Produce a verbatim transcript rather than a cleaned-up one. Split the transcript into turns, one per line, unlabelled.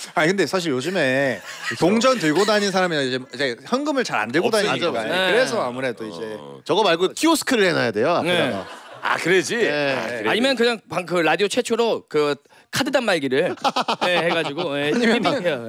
아니 근데 사실 요즘에 동전 들고 다니는 사람이 이제, 이제 현금을 잘 안 들고 다니니까
맞아.
네. 그래서 아무래도 이제
저거 말고 키오스크를 해놔야 돼요. 앞에다가.
네.
아 그러지.
네.
아, 그래.
아니면 그냥 방 그 라디오 최초로 그 카드 단말기를 예, 해가지고 예, 삐삐해요.